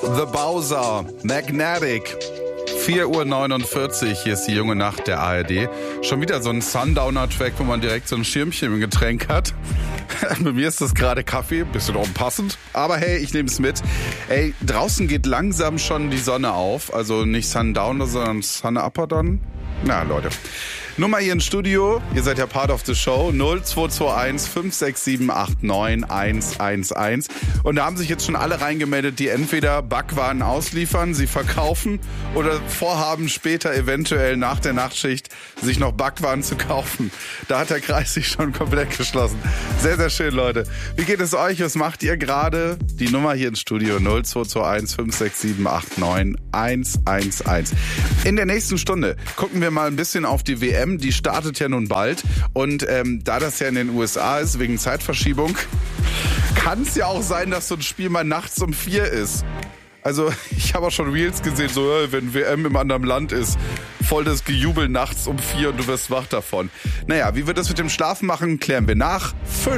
The Bowser, Magnetic. 4:49 Uhr, hier ist die junge Nacht der ARD. Schon wieder so ein Sundowner-Track, wo man direkt so ein Schirmchen im Getränk hat. Bei mir ist das gerade Kaffee, bisschen unpassend. Aber hey, ich nehme es mit. Ey, draußen geht langsam schon die Sonne auf. Also nicht Sundowner, sondern Sun Upper dann. Na Leute, nur mal hier ins Studio. Ihr seid ja Part of the Show. 0221 567 89 111. Und da haben sich jetzt schon alle reingemeldet, die entweder Backwaren ausliefern, sie verkaufen oder vorhaben, später eventuell nach der Nachtschicht sich noch Backwaren zu kaufen. Da hat der Kreis sich schon komplett geschlossen. Sehr, sehr schön, Leute. Wie geht es euch? Was macht ihr gerade? Die Nummer hier ins Studio 0221 567 89 111. In der nächsten Stunde gucken wir mal ein bisschen auf die WM. Die startet ja nun bald. Und da das ja in den USA ist, wegen Zeitverschiebung, kann es ja auch sein, dass so ein Spiel mal nachts um 4 ist. Also ich habe auch schon Reels gesehen, so wenn WM im anderen Land ist, voll das Gejubel nachts um 4 und du wirst wach davon. Naja, wie wir das mit dem Schlafen machen, klären wir nach.